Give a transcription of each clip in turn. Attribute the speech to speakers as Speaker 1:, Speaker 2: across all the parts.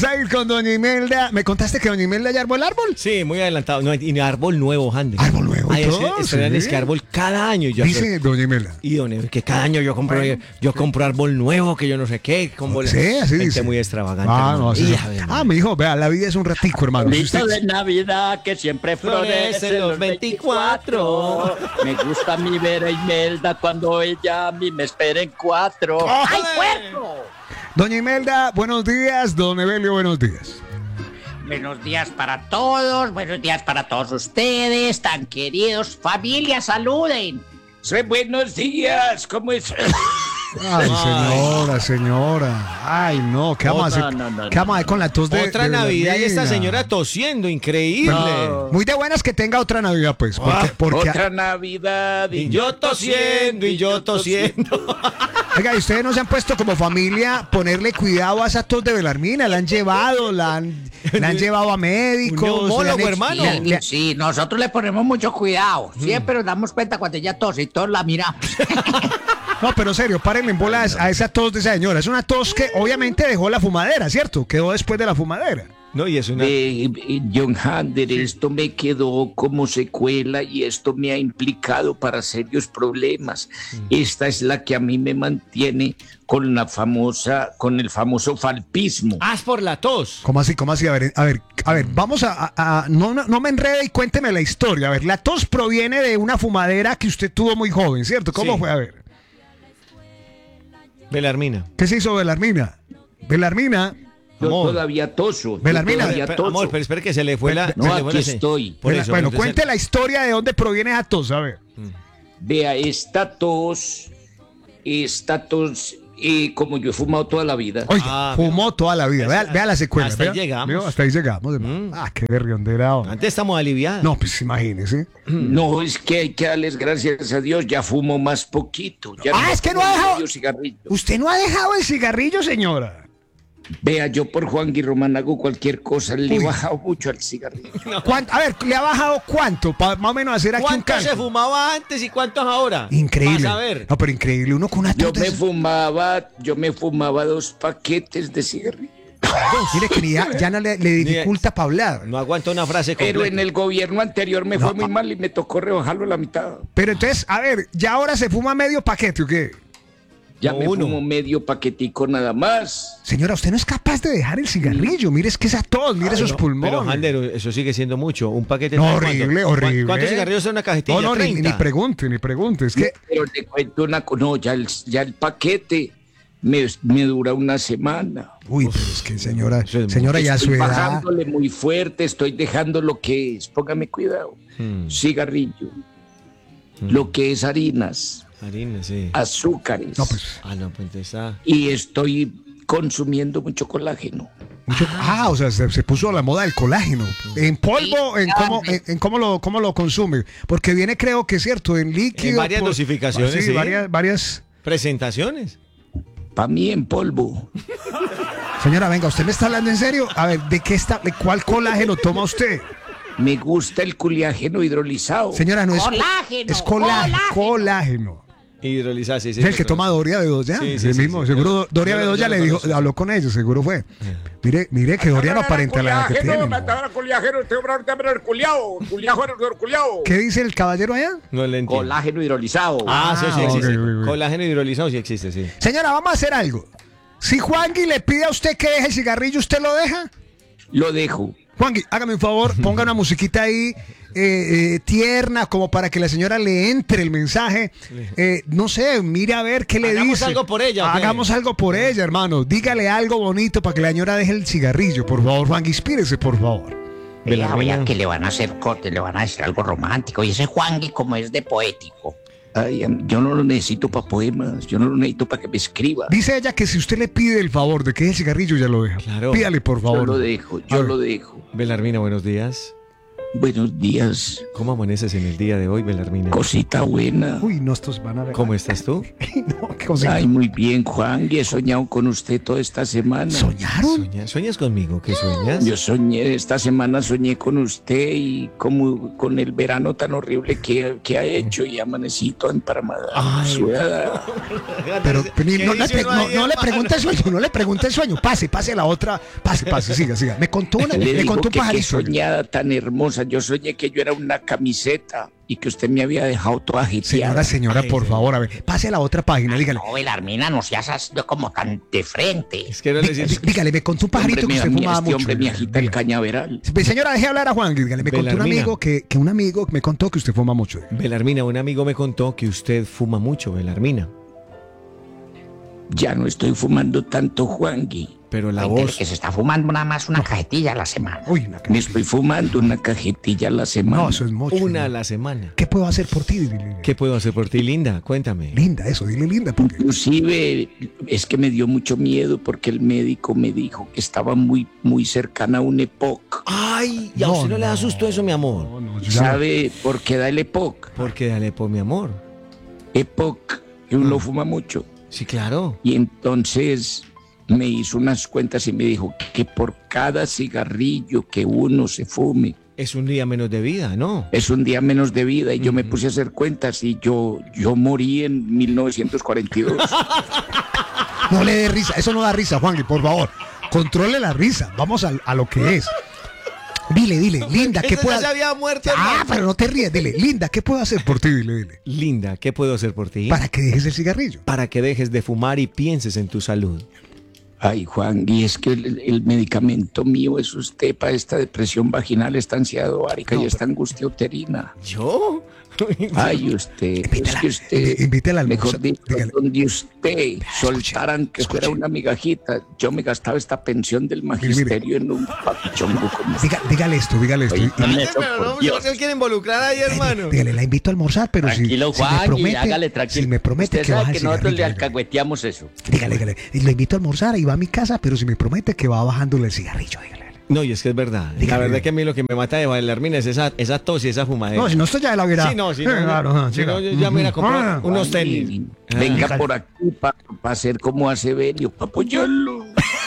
Speaker 1: ¿Sabes con doña Imelda? ¿Me contaste que doña Imelda ya armó el árbol?
Speaker 2: Sí, muy adelantado. No, y árbol nuevo, Andy.
Speaker 1: ¿Árbol nuevo?
Speaker 2: Ay,
Speaker 1: todo,
Speaker 2: es que árbol cada año.
Speaker 1: Dice doña Imelda.
Speaker 2: Y que cada año yo compro árbol nuevo, que yo no sé qué.
Speaker 1: Sí, así dice.
Speaker 2: Muy extravagante.
Speaker 1: No, así. Mi hijo, vea, la vida es un ratico, hermano.
Speaker 3: Listo de Navidad que siempre florece los 24. Me gusta mi ver a Imelda cuando ella a mí me espera en 4. ¡Ay, puerco!
Speaker 1: Doña Imelda, buenos días. Don Evelio, buenos días.
Speaker 3: Buenos días para todos, buenos días para todos ustedes, tan queridos. Familia, saluden. Buenos días, ¿cómo es?
Speaker 1: Ay, señora. Ay, no, ¿qué vamos a hacer? ¿Qué vamos a hacer con la tos de
Speaker 2: otra Navidad y esta señora tosiendo, increíble.
Speaker 1: No. Muy de buenas que tenga otra Navidad, pues. Porque
Speaker 3: otra Navidad
Speaker 2: y yo tosiendo, y yo tosiendo.
Speaker 1: Oiga, ¿y ustedes no se han puesto como familia ponerle cuidado a esa tos de Belarmina? ¿La han llevado? ¿La han llevado a médicos?
Speaker 2: Un neumólogo, hermano.
Speaker 3: Sí, nosotros le ponemos mucho cuidado. Siempre nos damos cuenta cuando ella tose y todos la miramos.
Speaker 1: No, pero serio, párenle en bolas a esa tos de esa señora. Es una tos que obviamente dejó la fumadera, ¿cierto? Quedó después de la fumadera.
Speaker 2: No, y es una...
Speaker 3: John Hander, esto me quedó como secuela y esto me ha implicado para serios problemas. Esta es la que a mí me mantiene con el famoso falpismo.
Speaker 2: Es por la tos.
Speaker 1: ¿Cómo así? A ver, vamos no me enrede y cuénteme la historia. A ver, la tos proviene de una fumadera que usted tuvo muy joven, ¿cierto? ¿Cómo fue? A ver.
Speaker 2: Belarmina.
Speaker 1: ¿Qué se hizo Belarmina? Belarmina...
Speaker 3: Yo todavía toso.
Speaker 1: Belarmina.
Speaker 2: Amor, pero espera que se le fue la...
Speaker 3: No, aquí estoy.
Speaker 1: Bueno, cuente la historia de dónde proviene esa tos, a ver.
Speaker 3: Vea, esta tos, como yo he fumado toda la vida.
Speaker 1: Oye, fumó toda la vida. Vea la secuela.
Speaker 2: Hasta ahí llegamos.
Speaker 1: Hasta ahí llegamos. Qué berriondera.
Speaker 2: Antes estamos aliviados.
Speaker 1: No, pues imagínese.
Speaker 3: No, es que hay que darles gracias a Dios. Ya fumo más poquito. Ya
Speaker 1: es que no ha dejado...
Speaker 3: cigarrillo.
Speaker 1: Usted no ha dejado el cigarrillo, señora.
Speaker 3: Vea, yo por Juan Guirromán hago cualquier cosa. Le he bajado mucho al cigarrillo.
Speaker 1: A ver, ¿le ha bajado cuánto? Para más o menos hacer aquí un cálculo.
Speaker 2: ¿Cuánto se fumaba antes y cuántos ahora?
Speaker 1: Increíble.
Speaker 2: Vas a ver.
Speaker 1: No, pero increíble. Uno con una
Speaker 3: Yo me fumaba 2 paquetes de cigarrillo.
Speaker 1: Mire que ya no le dificulta para hablar.
Speaker 2: No aguanta una frase completa.
Speaker 3: Pero en el gobierno anterior me fue muy mal y me tocó rebajarlo a la mitad.
Speaker 1: Pero entonces, a ver, ¿ya ahora se fuma medio paquete o qué?
Speaker 3: Ya me fumo medio paquetico nada más.
Speaker 1: Señora, usted no es capaz de dejar el cigarrillo. Mire, es que esa tos, mire esos pulmones.
Speaker 2: Pero, Ander, eso sigue siendo mucho. Un paquete...
Speaker 1: No, horrible.
Speaker 2: ¿Cuántos cigarrillos son una cajetilla?
Speaker 1: No, ni pregunte. Es que...
Speaker 3: Pero le cuento una cosa. No, ya el paquete me dura una semana.
Speaker 1: Uy, pero es que señora, ya su edad...
Speaker 3: Estoy bajándole muy fuerte, estoy dejando lo que es. Póngame cuidado. Cigarrillo. Lo que es harinas.
Speaker 2: Sí.
Speaker 3: Azúcares.
Speaker 1: No, pues.
Speaker 3: Y estoy consumiendo mucho colágeno.
Speaker 1: O sea, se puso a la moda el colágeno. ¿En polvo? ¿En cómo lo consume? Porque viene, creo que es cierto, en líquido.
Speaker 2: En varias dosificaciones.
Speaker 1: Sí, varias
Speaker 2: presentaciones.
Speaker 3: Para mí en polvo.
Speaker 1: Señora, venga, ¿usted me está hablando en serio? A ver, ¿de cuál colágeno toma usted?
Speaker 3: Me gusta el colágeno hidrolizado.
Speaker 1: Señora, no es
Speaker 3: colágeno.
Speaker 1: Es colágeno.
Speaker 2: Hidrolizado, sí.
Speaker 1: Es el que toma Doria Bedoya.
Speaker 2: Sí,
Speaker 1: el mismo. Seguro Doria Bedoya le dijo, habló con ellos, seguro fue. Mire que Doria no aparenta la edad que tiene. ¿Qué dice el caballero allá?
Speaker 2: No le entiendo.
Speaker 3: Colágeno hidrolizado.
Speaker 2: Sí existe.
Speaker 1: Okay.
Speaker 2: Colágeno hidrolizado sí existe, sí.
Speaker 1: Señora, vamos a hacer algo. Si Juangui le pide a usted que deje el cigarrillo, ¿usted lo deja?
Speaker 3: Lo dejo.
Speaker 1: Juangui, hágame un favor, ponga una musiquita ahí tierna, como para que la señora le entre el mensaje. No sé, mire a ver qué le dice.
Speaker 2: Hagamos algo por ella.
Speaker 1: Hagamos algo por ella, hermano. Dígale algo bonito para que la señora deje el cigarrillo, por favor. Juangui, inspírese, por favor.
Speaker 3: Vea que le van a hacer corte, le van a decir algo romántico. Y ese Juangui como es de poético. Ay, yo no lo necesito para poemas, yo no lo necesito para que me escriba.
Speaker 1: Dice ella que si usted le pide el favor de que el cigarrillo ya lo deja.
Speaker 2: Claro.
Speaker 1: Pídale, por favor.
Speaker 3: Yo lo dejo.
Speaker 2: Belarmina, buenos días.
Speaker 3: Buenos días.
Speaker 2: ¿Cómo amaneces en el día de hoy, Belarmina?
Speaker 3: Cosita buena.
Speaker 1: Uy, no, estos van a ver.
Speaker 2: ¿Cómo estás tú?
Speaker 1: No, qué cosita.
Speaker 3: Ay, muy bien, Juan. Y he soñado con usted toda esta semana.
Speaker 1: ¿Soñaron?
Speaker 2: ¿Sueñas conmigo? ¿Qué sueñas?
Speaker 3: Yo esta semana soñé con usted y como con el verano tan horrible que ha hecho y amanecí toda emparamada.
Speaker 2: Ay.
Speaker 3: Sudada.
Speaker 1: Pero
Speaker 2: ¿Qué
Speaker 1: no,
Speaker 2: dice uno ahí,
Speaker 1: no le
Speaker 2: hermano?
Speaker 1: pregunte el sueño, no le pregunte el sueño. Pase a la otra. Pase, siga. Me contó
Speaker 3: Le
Speaker 1: me
Speaker 3: digo
Speaker 1: contó un
Speaker 3: que qué
Speaker 1: pajarito.
Speaker 3: soñada tan hermosa. Yo soñé que yo era una camiseta y que usted me había dejado toda agiteada.
Speaker 1: Señora,
Speaker 2: Ay,
Speaker 1: por
Speaker 2: señor.
Speaker 1: favor, a ver, pase a la otra página, dígale.
Speaker 4: No, Belarmina, no seas así como tan de frente.
Speaker 2: Es que no le siento...
Speaker 1: Dígale, me contó un pajarito que usted fumaba mucho.
Speaker 3: Hombre me agita el
Speaker 1: Dígale.
Speaker 3: cañaveral.
Speaker 1: Señora, deje hablar a Juan, dígale, me contó un
Speaker 2: Belarmina.
Speaker 1: amigo que un amigo me contó que usted fuma mucho.
Speaker 2: Belarmina, un amigo me contó que usted fuma mucho, Belarmina.
Speaker 3: Ya no estoy fumando tanto, Juangui.
Speaker 2: Pero la
Speaker 4: Cuéntele
Speaker 2: voz...
Speaker 4: que se está fumando nada más una cajetilla a la semana.
Speaker 1: Uy,
Speaker 3: Me estoy fumando una cajetilla a la semana.
Speaker 1: no, eso es mucho.
Speaker 2: Una a la semana.
Speaker 1: ¿Qué puedo hacer por ti? Dile.
Speaker 2: ¿Qué puedo hacer por ti, linda? Cuéntame.
Speaker 1: Linda, eso, dile linda, porque
Speaker 3: Inclusive es que me dio mucho miedo porque el médico me dijo que estaba muy cercana a un EPOC.
Speaker 2: Ay, ¿y a
Speaker 1: No,
Speaker 2: usted no le da
Speaker 1: no.
Speaker 2: susto eso, mi amor?
Speaker 1: no, yo ya-
Speaker 3: ¿Sabe por qué da el EPOC?
Speaker 2: Porque dale por mi amor.
Speaker 3: EPOC, que uno fuma mucho.
Speaker 2: Sí, claro.
Speaker 3: Y entonces me hizo unas cuentas y me dijo que por cada cigarrillo que uno se fume
Speaker 2: Es un día menos de vida, ¿no?
Speaker 3: es un día menos de vida. Y yo me puse a hacer cuentas y yo morí en 1942.
Speaker 1: No le dé risa, eso no da risa, Juan, por favor. Controle la risa, vamos a lo que es. Dile, linda, ¿qué
Speaker 2: Ese
Speaker 1: puedo
Speaker 2: ya se había muerto,
Speaker 1: Ah,
Speaker 2: hermano.
Speaker 1: pero no te ríes, dile, linda, ¿qué puedo hacer por ti? Dile.
Speaker 2: Linda, ¿qué puedo hacer por ti?
Speaker 1: Para que dejes el cigarrillo.
Speaker 2: Para que dejes de fumar y pienses en tu salud.
Speaker 3: Ay, Juan, y es que el medicamento mío es usted para esta depresión vaginal, esta ansiedad ovárica y esta angustia uterina.
Speaker 2: ¿Yo?
Speaker 3: Ay, usted,
Speaker 1: Invítela,
Speaker 3: es que usted,
Speaker 1: invítela al
Speaker 3: mejor
Speaker 1: almuerzo,
Speaker 3: dicho,
Speaker 1: dígale.
Speaker 3: donde usted soltaran que
Speaker 1: escuche.
Speaker 3: fuera una migajita, yo me gastaba esta pensión del magisterio en un papichongo como
Speaker 1: Dígale esto.
Speaker 3: Oye,
Speaker 2: Pero no, no se quiere involucrar ahí, hermano.
Speaker 1: Dígale, la invito a almorzar, pero
Speaker 5: Tranquilo,
Speaker 1: si me
Speaker 5: Juan,
Speaker 1: promete,
Speaker 5: hágale tranquilo.
Speaker 1: si me promete
Speaker 5: Usted
Speaker 1: que baja
Speaker 5: sabe
Speaker 1: el
Speaker 5: que nosotros le
Speaker 1: cigarrillo,
Speaker 5: alcahueteamos eso.
Speaker 1: dígale, y lo invito a almorzar y va a mi casa, pero si me promete que va bajándole el cigarrillo, dígale.
Speaker 2: No, y es que es verdad.
Speaker 1: Dígale.
Speaker 2: La verdad es que a mí lo que me mata de Belarmina es esa tos y esa fumadera.
Speaker 1: No, si no, esto ya de la hubiera.
Speaker 2: Sí, no, si no,
Speaker 1: claro,
Speaker 2: si no, yo ya me iré a comprar unos
Speaker 3: Juan,
Speaker 2: tenis.
Speaker 3: y venga
Speaker 1: dígale.
Speaker 3: por aquí para hacer como hace Belio, para apoyarlo.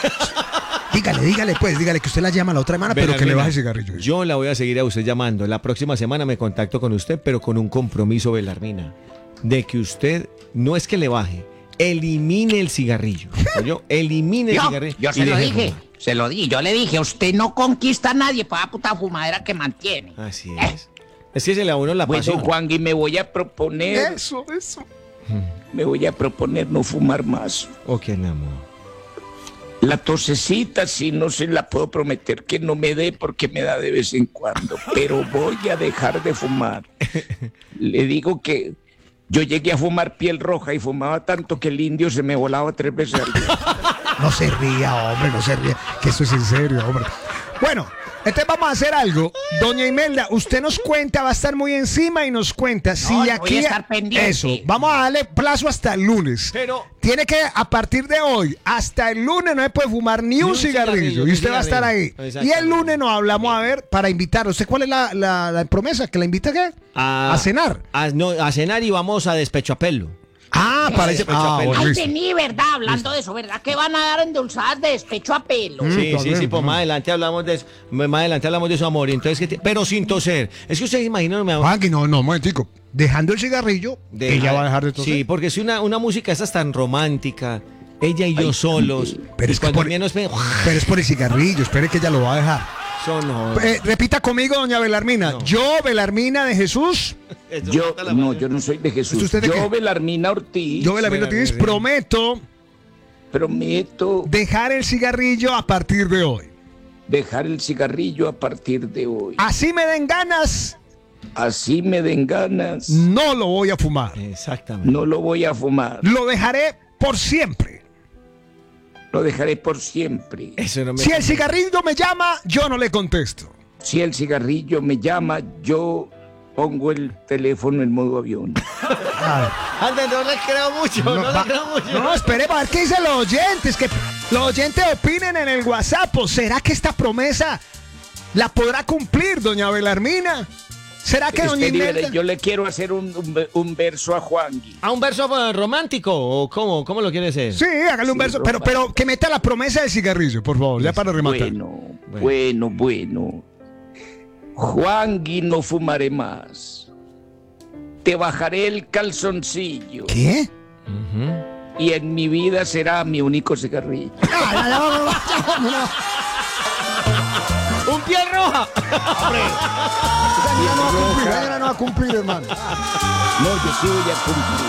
Speaker 1: Dígale que usted la llama la otra semana, pero que le
Speaker 2: Belarmina,
Speaker 1: baje el cigarrillo.
Speaker 2: Yo la voy a seguir a usted llamando. La próxima semana me contacto con usted, pero con un compromiso, Belarmina, de que usted no es que le baje, elimine el cigarrillo. ¿Oyó? Elimine el cigarrillo.
Speaker 4: Yo
Speaker 2: y
Speaker 4: se lo
Speaker 2: deje
Speaker 4: dije,
Speaker 2: fumar.
Speaker 4: se lo di. Yo le dije, usted no conquista a nadie para la puta fumadera que mantiene.
Speaker 2: Así es. Es que se le da a uno la
Speaker 3: Bueno,
Speaker 2: pasión.
Speaker 3: Juan, y me voy a proponer,
Speaker 1: Eso.
Speaker 3: me voy a proponer no fumar más.
Speaker 2: Ok, mi amor.
Speaker 3: La tosecita sí no se la puedo prometer que no me dé porque me da de vez en cuando, pero voy a dejar de fumar. Le digo que yo llegué a fumar piel roja y fumaba tanto que el indio se me volaba 3 veces al día.
Speaker 1: No se ría, hombre, no se ría. Que esto es en serio, hombre. Bueno, entonces vamos a hacer algo. Doña Imelda, usted nos cuenta, va a estar muy encima y nos cuenta si
Speaker 4: yo voy
Speaker 1: aquí.
Speaker 4: a estar pendiente.
Speaker 1: Eso, vamos a darle plazo hasta el lunes.
Speaker 2: Pero-
Speaker 1: Tiene que, a partir de hoy, hasta el lunes no se puede fumar ni un cigarrillo. Y usted va a estar ahí. Y el
Speaker 2: Exactamente.
Speaker 1: lunes nos hablamos a ver para invitarlo. ¿Usted cuál es la promesa? ¿Que la invita a qué? A cenar.
Speaker 2: A cenar y vamos a despecho a pelo.
Speaker 1: Ah, parece. Ah, bueno,
Speaker 4: Ay,
Speaker 1: listo.
Speaker 4: vení, ¿verdad? Hablando de eso, ¿verdad? Que van a dar endulzadas de despecho a pelo.
Speaker 2: Sí,
Speaker 1: también.
Speaker 2: sí, pues más adelante hablamos de eso. Más adelante hablamos de su amor. Entonces, pero sin toser. Es que ustedes imaginan, mi amor.
Speaker 1: Juanqui, no, un momentico. Dejando el cigarrillo, ella va a dejar de toser.
Speaker 2: Sí, porque si una música esa es tan romántica, ella y yo solos.
Speaker 1: Pero
Speaker 2: y
Speaker 1: es que
Speaker 2: cuando
Speaker 1: por-
Speaker 2: menos
Speaker 1: Pero es por el cigarrillo, espere que ella lo va a dejar. Repita conmigo, doña Belarmina.
Speaker 2: No.
Speaker 1: Yo, Belarmina de Jesús.
Speaker 3: Yo no soy de Jesús.
Speaker 1: ¿Usted de
Speaker 3: yo,
Speaker 1: qué?
Speaker 3: Belarmina Ortiz,
Speaker 1: Yo, Belarmina Ortiz,
Speaker 2: sí.
Speaker 1: prometo
Speaker 3: prometo
Speaker 1: dejar el cigarrillo a partir de hoy.
Speaker 3: dejar el cigarrillo a partir de hoy.
Speaker 1: Así me den ganas,
Speaker 3: Así me den ganas,
Speaker 1: no lo voy a fumar.
Speaker 2: Exactamente.
Speaker 3: no lo voy a fumar.
Speaker 1: Lo dejaré por siempre.
Speaker 3: Lo dejaré por siempre.
Speaker 2: Eso no me
Speaker 1: Si el cigarrillo me llama, yo no le contesto.
Speaker 3: Si el cigarrillo me llama, yo pongo el teléfono en modo avión.
Speaker 2: Antes no le creo mucho, no, le creo mucho.
Speaker 1: No, esperemos a ver qué dicen los oyentes. Que los oyentes opinen en el WhatsApp. ¿O será que esta promesa ¿La podrá cumplir, doña Belarmina? ¿Será que doña
Speaker 3: Espere,
Speaker 1: Imelda?
Speaker 3: yo le quiero hacer un verso a Juangui.
Speaker 2: ¿A un verso romántico o cómo lo quiere hacer?
Speaker 1: Sí, hágale un
Speaker 3: Sí,
Speaker 1: verso, pero que meta la promesa del cigarrillo, por favor, ya para rematar.
Speaker 3: Bueno. Juangui, no fumaré más. Te bajaré el calzoncillo.
Speaker 1: ¿Qué?
Speaker 3: Y en mi vida será mi único cigarrillo.
Speaker 2: ¡Un piel roja!
Speaker 1: Ya no va a cumplir, hermano.
Speaker 3: No, yo sí voy a cumplir.